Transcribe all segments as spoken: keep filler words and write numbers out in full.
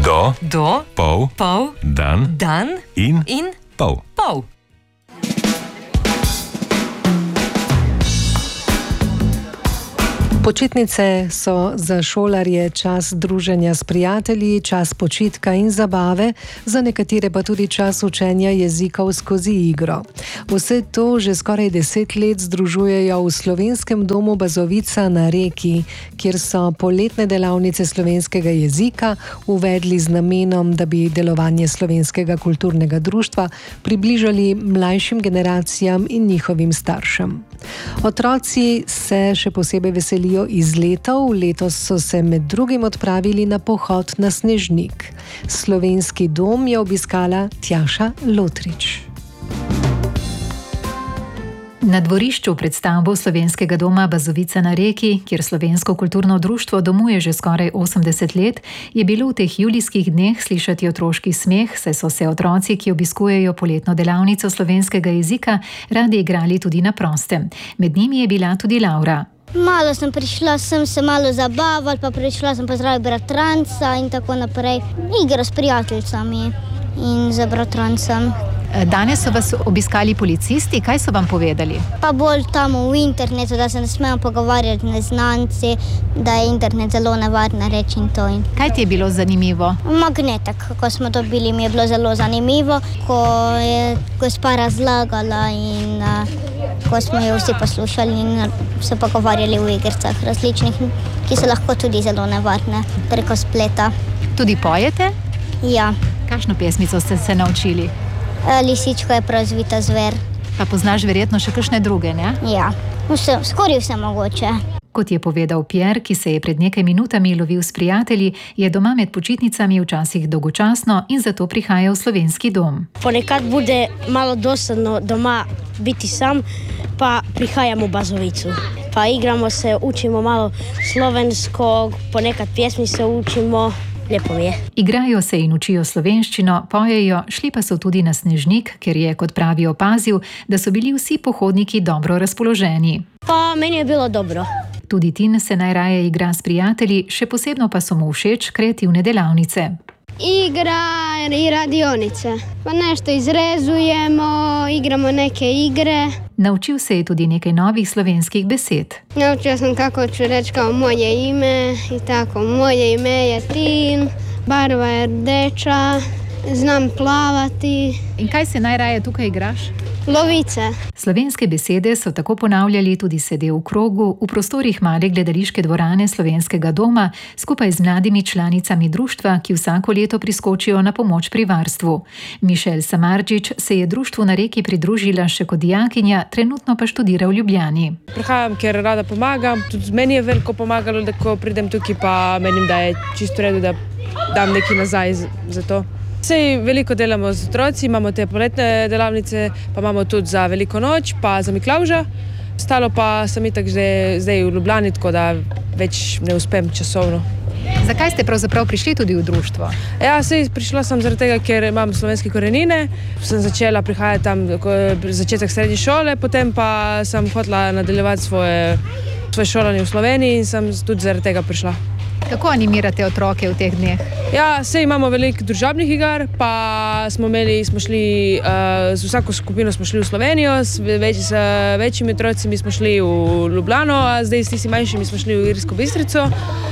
Do. Do. Pol. Pol. Dan. Dan. In. In. Pol. Pol. Počitnice so za šolarje čas druženja s prijatelji, čas počitka in zabave, za nekatere pa tudi čas učenja jezikov skozi igro. Vse to že skoraj deset let združujejo v Slovenskem domu Bazovica na Reki, kjer so poletne delavnice slovenskega jezika uvedli z namenom, da bi delovanje Slovenskega kulturnega društva približali mlajšim generacijam in njihovim staršem. Otroci se še posebej veselijo izletov. Letos so se med drugim odpravili na pohod na Snežnik. Slovenski dom je obiskala Tjaša Lotrič. Na dvorišču pred stavbo Slovenskega doma Bazovica na Reki, kjer Slovensko kulturno društvo domuje že skoraj osemdeset let, je bilo v teh julijskih dneh slišati otroški smeh, saj so se otroci, ki obiskujejo poletno delavnico slovenskega jezika, radi igrali tudi na prostem. Med njimi je bila tudi Laura. Malo sem prišla, sem se malo zabavala, pa prišla sem pozdraviti bratranca in tako naprej. Igra s prijateljicami in z bratrancem. Danes so vas obiskali policisti, kaj so vam povedali? Pa bolj tam v internetu, da se ne smemo pogovarjati z neznanci, da je internet zelo nevarna reč in to. Kaj ti je bilo zanimivo? Magnetek, ko smo dobili, mi je bilo zelo zanimivo, ko je gospa razlagala in uh, ko smo jo vsi poslušali in se pogovarjali v igricah različnih, ki so lahko tudi zelo nevarne preko spleta. Tudi pojete? Ja. Kakšno pesmico ste se naučili? Lisičko je prazvita zver. Pa poznaš verjetno še kakšne druge, ne? Ja, vse, skoraj vse mogoče. Kot je povedal Pierre, ki se je pred nekaj minutami lovil s prijatelji, je doma med počitnicami včasih dolgočasno in zato prihaja v Slovenski dom. Ponekad bude malo dosadno doma biti sam, pa prihajamo v Bazovicu. Pa igramo se, učimo malo slovensko, ponekad pjesmi se učimo. Lepo je. Igrajo se in učijo slovenščino, pojejo, šli pa so tudi na Snežnik, ker je, kot pravi, opazil, da so bili vsi pohodniki dobro razpoloženi. Pa meni je bilo dobro. Tudi Tin se najraje igra s prijatelji, še posebno pa so mu všeč kreativne delavnice. Igra i radionice. Pa nešto izrezujemo, igramo neke igre. Naučil se je tudi nekaj novih slovenskih besed. Naučio sam kako ću reći kao moje ime i tako. Moje ime je Tin, barva je rdeča, znam plavati. In kaj se najraje tukaj igraš? Lovice. Slovenske besede so tako ponavljali tudi sede v krogu v prostorih male gledališke dvorane Slovenskega doma skupaj z mladimi članicami društva, ki vsako leto priskočijo na pomoč pri varstvu. Mišel Samardžič se je društvu na Reki pridružila še kot dijakinja, trenutno pa študira v Ljubljani. Prihajam, ker rada pomagam. Tudi meni je veliko pomagalo, da ko pridem tukaj, pa menim, da je čisto redo, da dam nekaj nazaj za to. Sej veliko delamo z otroci, imamo te poletne delavnice, pa imamo tudi za Veliko noč, pa za Miklavža. Ostalo pa sem itak zdaj, zdaj v Ljubljani, tako da več ne uspem časovno. Zakaj ste pravzaprav prišli tudi v društvo? Ja, sej prišla sem zaradi tega, ker imam slovenske korenine. Sem začela prihajati tam začetek srednje šole, potem pa sem hotela nadaljevati svoje, svoje šolanje v Sloveniji in sem tudi zaradi tega prišla. Kako animirate otroke v teh dneh? Ja, sej imamo veliko družabnih igar, pa smo imeli, smo šli, uh, z vsako skupino smo šli v Slovenijo, s, več, s večjimi otrocimi smo šli v Ljubljano, a zdaj s tistimi manjšimi smo šli v Irsko Bistrico.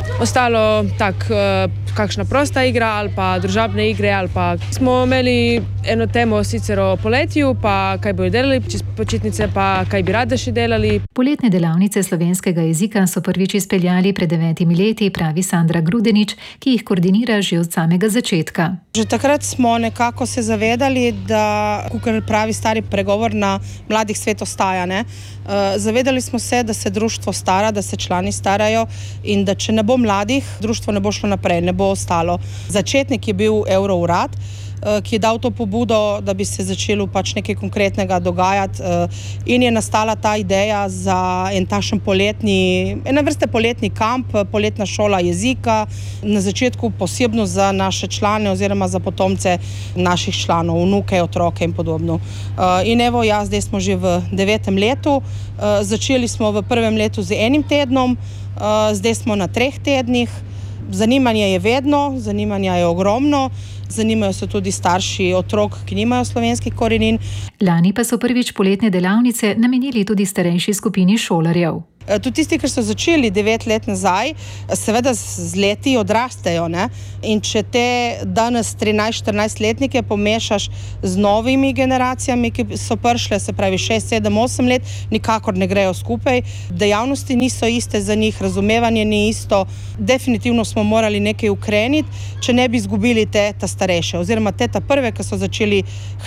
Ostalo tak, uh, kakšna prosta igra ali pa družabne igre, ali pa smo imeli eno temo sicer o poletju, pa kaj bojo delali čez počitnice, pa kaj bi rada še delali. Poletne delavnice slovenskega jezika so prvič izpeljali pred devetimi leti, pravi Sandra Grudenič, ki jih koordinira že od samega začetka. Že takrat smo nekako se zavedali, da, kakor pravi stari pregovor, na mladih svet ostaja. Ne? Zavedali smo se, da se društvo stara, da se člani starajo in da če ne bo mladih, društvo ne bo šlo naprej, ne bo ostalo. Začetnik je bil Eurourad, ki je dal to pobudo, da bi se začelo pač nekaj konkretnega dogajati in je nastala ta ideja za en takšen poletni, ena vrste poletni kamp, poletna šola jezika, na začetku posebno za naše člane oziroma za potomce naših članov, vnuke, otroke in podobno. In evo, ja, zdaj smo že v devetem letu, začeli smo v prvem letu z enim tednom, zdaj smo na treh tednih. Zanimanje je vedno, zanimanja je ogromno, zanimajo se tudi starši otrok, ki nimajo slovenskih korenin. Lani pa so prvič poletne delavnice namenili tudi starejši skupini šolarjev. Tudi tisti, ki so začeli devet let nazaj, seveda z leti odrastejo. Ne? In če te danes trinajst-štirinajstletnike pomešaš z novimi generacijami, ki so prišle, se pravi šest, sedem, osem let, nikakor ne grejo skupaj. Dejavnosti niso iste za njih, razumevanje ni isto. Definitivno smo morali nekaj ukreniti, če ne bi izgubili te ta starejše, oziroma te ta prve, ki so začeli